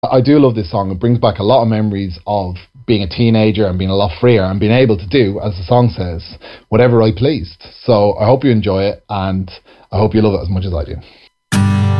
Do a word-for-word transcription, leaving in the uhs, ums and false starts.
I do love this song. It brings back a lot of memories of being a teenager and being a lot freer and being able to do, as the song says, whatever I pleased. So I hope you enjoy it, and I hope you love it as much as I do.